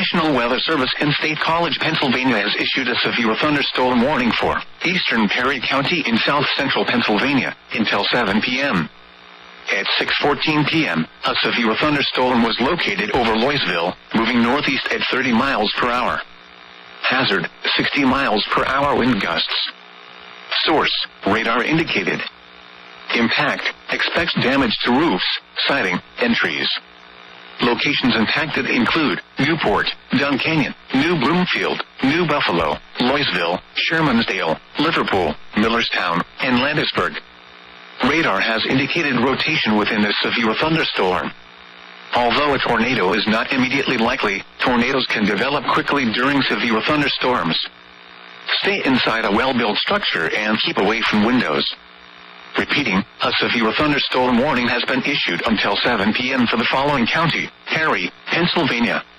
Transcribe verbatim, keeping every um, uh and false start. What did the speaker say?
National Weather Service in State College, Pennsylvania has issued a severe thunderstorm warning for eastern Perry County in south-central Pennsylvania until seven p m At six fourteen p m, a severe thunderstorm was located over Loisville, moving northeast at thirty miles per hour. Hazard, sixty miles per hour wind gusts. Source, radar indicated. Impact, expects damage to roofs, siding, and trees. Locations impacted include Newport, Dunn Canyon, New Broomfield, New Buffalo, Loisville, Shermansdale, Liverpool, Millerstown, and Landisburg. Radar has indicated rotation within a severe thunderstorm. Although a tornado is not immediately likely, tornadoes can develop quickly during severe thunderstorms. Stay inside a well-built structure and keep away from windows. Repeating, a severe thunderstorm warning has been issued until seven p m for the following county: Perry, Pennsylvania,